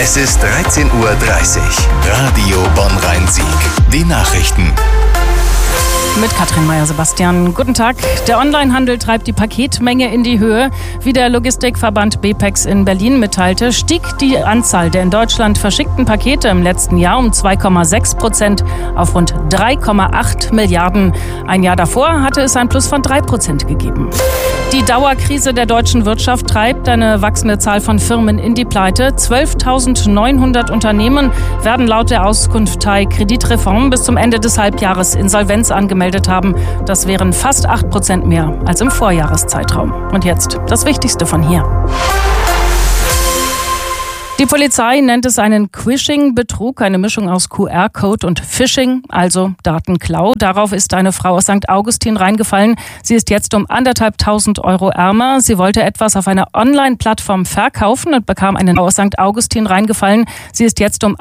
Es ist 13:30 Uhr. Radio Bonn-Rhein-Sieg. Die Nachrichten. Mit Katrin Meyer-Sebastian. Guten Tag. Der Onlinehandel treibt die Paketmenge in die Höhe. Wie der Logistikverband BPEX in Berlin mitteilte, stieg die Anzahl der in Deutschland verschickten Pakete im letzten Jahr um 2,6% auf rund 3,8 Milliarden. Ein Jahr davor hatte es ein Plus von 3% gegeben. Die Dauerkrise der deutschen Wirtschaft treibt eine wachsende Zahl von Firmen in die Pleite. 12.900 Unternehmen werden laut der Auskunftei Kreditreform bis zum Ende des Halbjahres Insolvenz angemeldet haben. Das wären fast 8% mehr als im Vorjahreszeitraum. Und jetzt das Wichtigste von hier. Die Polizei nennt es einen Quishing-Betrug, eine Mischung aus QR-Code und Phishing, also Datenklau. Darauf ist eine Frau aus St. Augustin reingefallen. Sie ist jetzt um 1.500 Euro ärmer. Sie wollte etwas auf einer Online-Plattform verkaufen und bekam einen aus St. Augustin reingefallen. Sie ist jetzt um